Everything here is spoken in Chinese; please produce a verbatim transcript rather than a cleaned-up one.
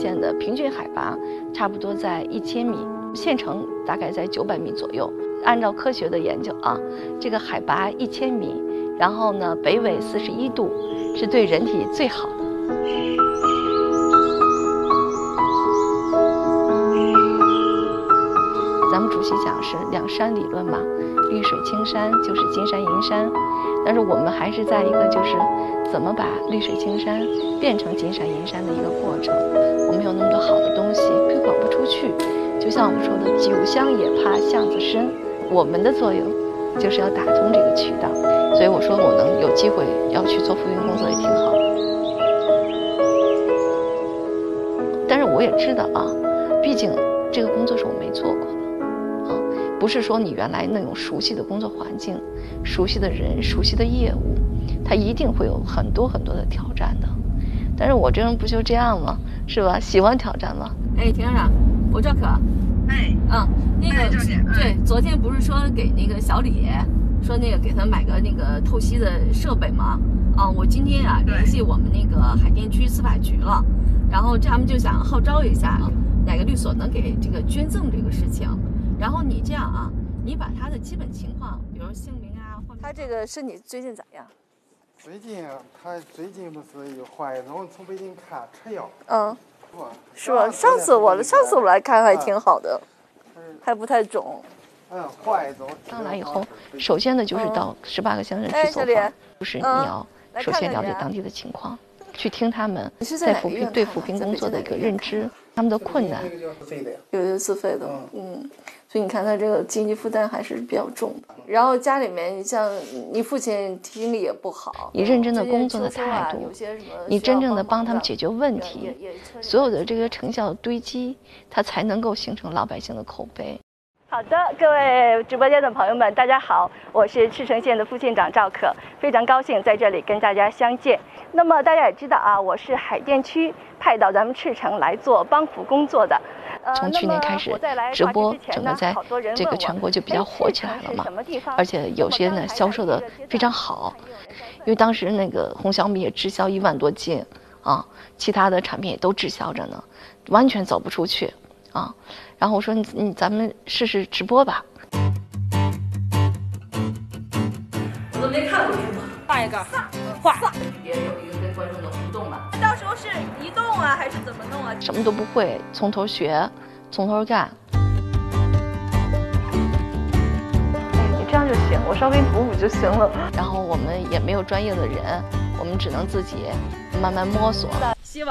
县的平均海拔差不多在一千米，县城大概在九百米左右。按照科学的研究啊，这个海拔一千米，然后呢北纬四十一度，是对人体最好的。咱们主席讲是两山理论嘛，绿水青山就是金山银山，但是我们还是在一个就是怎么把绿水青山变成金山银山的一个过程。我们有那么多好的东西推广不出去，就像我们说的酒香也怕巷子深，我们的作用就是要打通这个渠道。所以我说我能有机会要去做扶贫工作也挺好的。但是我也知道啊，毕竟这个工作是我没做过的。不是说你原来那种熟悉的工作环境、熟悉的人、熟悉的业务，它一定会有很多很多的挑战的。但是我这人不就这样吗？是吧？喜欢挑战吗？ 哎，田院长，我赵可。 哎， 嗯，那个、 哎、 对，昨天不是说给那个小李说那个给他买个那个透析的设备吗？啊，我今天啊联系我们那个海淀区司法局了，然后他们就想号召一下哪个律所能给这个捐赠这个事情。然后你这样啊，你把他的基本情况，比如姓名啊，或者他这个身体最近咋样？ 最近啊，他最近不是又怀孕，从北京看吃药。 嗯，是吧？上次我上次我来看还挺好的， 嗯、 还不太肿。 嗯，怀走。 上来以后，首先呢就是到十八个乡镇去走访，就是你要首先了解当地的情况，去听他们在扶贫对扶贫工作的一个认知。他们的困难， 有些自费的，嗯，所以你看他这个经济负担还是比较重的。然后家里面，你像你父亲听力也不好， 你认真的工作的态度，你真正的帮他们解决问题，所有的这个成效的堆积，它才能够形成老百姓的口碑。 好的，各位直播间的朋友们，大家好，我是赤城县的副县长赵可，非常高兴在这里跟大家相见。那么大家也知道啊，我是海淀区派到咱们赤城来做帮扶工作的。呃、 从去年开始，直播整个在这个全国就比较火起来了嘛，而且有些呢销售的非常好，因为当时那个红小米也滞销一万多斤啊，其他的产品也都滞销着呢，完全走不出去啊。然后我说你你咱们试试直播吧。 我都没看过直播， 画一个，画， 也有一个跟观众的互动嘛。 到时候是移动啊，还是怎么弄啊？ 什么都不会，从头学，从头干。 哎，你这样就行，我稍微补补就行了。 然后我们也没有专业的人，我们只能自己慢慢摸索。 希望。